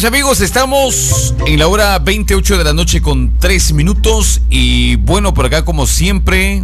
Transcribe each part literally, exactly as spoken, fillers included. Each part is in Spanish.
mis amigos, estamos en la hora veintiocho de la noche con tres minutos. Y bueno, por acá como siempre,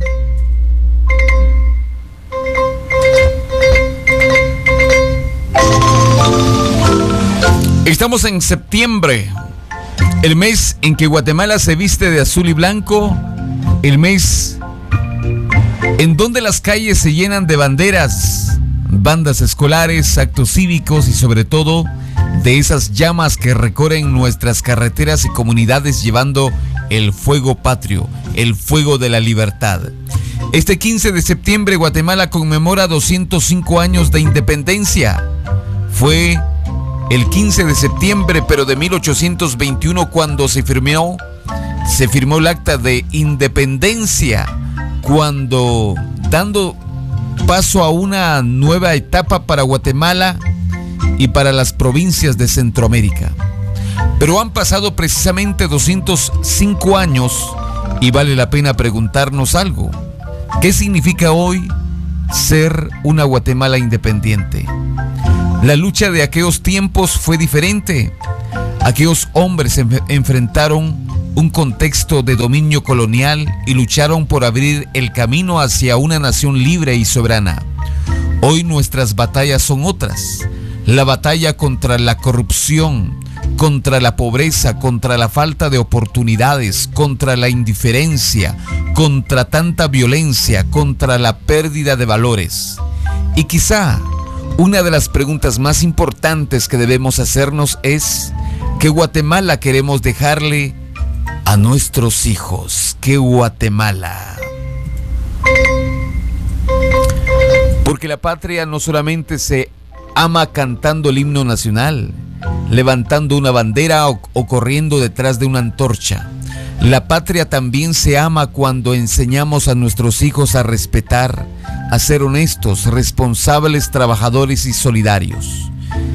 estamos en septiembre, el mes en que Guatemala se viste de azul y blanco, el mes en donde las calles se llenan de banderas, bandas escolares, actos cívicos y sobre todo de esas llamas que recorren nuestras carreteras y comunidades llevando el fuego patrio, el fuego de la libertad. Este quince de septiembre Guatemala conmemora doscientos cinco años de independencia. Fue el quince de septiembre, pero de mil ochocientos veintiuno, cuando se firmó, se firmó el acta de independencia, cuando dando paso a una nueva etapa para Guatemala y para las provincias de Centroamérica. Pero han pasado precisamente doscientos cinco años y vale la pena preguntarnos algo. ¿Qué significa hoy ser una Guatemala independiente? La lucha de aquellos tiempos fue diferente. Aquellos hombres enf- enfrentaron un contexto de dominio colonial y lucharon por abrir el camino hacia una nación libre y soberana. Hoy nuestras batallas son otras. La batalla contra la corrupción, contra la pobreza, contra la falta de oportunidades, contra la indiferencia, contra tanta violencia, contra la pérdida de valores. Y quizá una de las preguntas más importantes que debemos hacernos es: ¿qué Guatemala queremos dejarle a nuestros hijos? ¿Qué Guatemala? Porque la patria no solamente se ama cantando el himno nacional, levantando una bandera o, o corriendo detrás de una antorcha. La patria también se ama cuando enseñamos a nuestros hijos a respetar, a ser honestos, responsables, trabajadores y solidarios.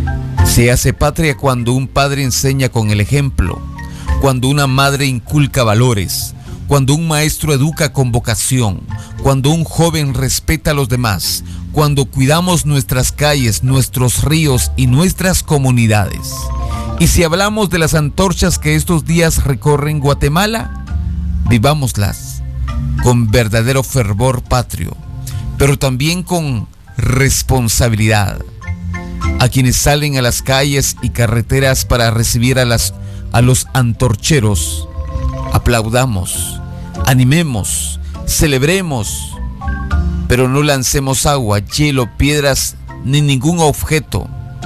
Se hace patria cuando un padre enseña con el ejemplo, cuando una madre inculca valores, cuando un maestro educa con vocación, cuando un joven respeta a los demás, cuando cuidamos nuestras calles, nuestros ríos y nuestras comunidades. Y si hablamos de las antorchas que estos días recorren Guatemala, vivámoslas con verdadero fervor patrio, pero también con responsabilidad. A quienes salen a las calles y carreteras para recibir a, las, a los antorcheros, aplaudamos, animemos, celebremos, pero no lancemos agua, hielo, piedras ni ningún objeto.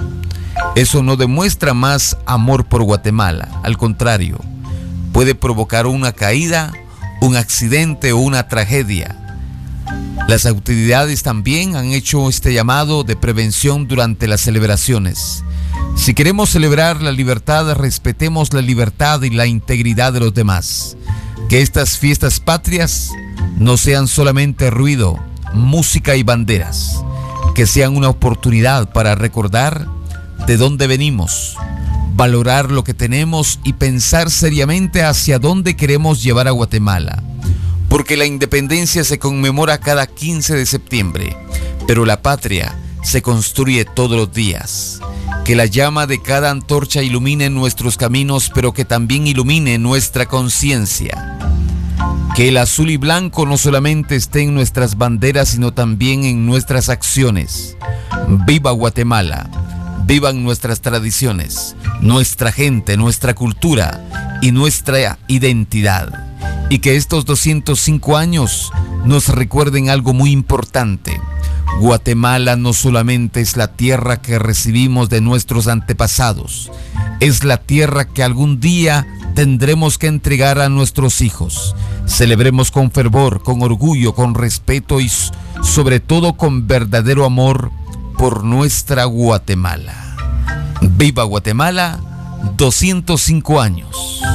Eso no demuestra más amor por Guatemala. Al contrario, puede provocar una caída, un accidente o una tragedia. Las autoridades también han hecho este llamado de prevención durante las celebraciones. Si queremos celebrar la libertad, respetemos la libertad y la integridad de los demás. Que estas fiestas patrias no sean solamente ruido, música y banderas, que sean una oportunidad para recordar de dónde venimos, valorar lo que tenemos y pensar seriamente hacia dónde queremos llevar a Guatemala. Porque la independencia se conmemora cada quince de septiembre, pero la patria se construye todos los días. Que la llama de cada antorcha ilumine nuestros caminos, pero que también ilumine nuestra conciencia. Que el azul y blanco no solamente esté en nuestras banderas, sino también en nuestras acciones. ¡Viva Guatemala! ¡Vivan nuestras tradiciones, nuestra gente, nuestra cultura y nuestra identidad! Y que estos doscientos cinco años nos recuerden algo muy importante. Guatemala no solamente es la tierra que recibimos de nuestros antepasados, es la tierra que algún día tendremos que entregar a nuestros hijos. Celebremos con fervor, con orgullo, con respeto y sobre todo con verdadero amor por nuestra Guatemala. ¡Viva Guatemala! doscientos cinco años.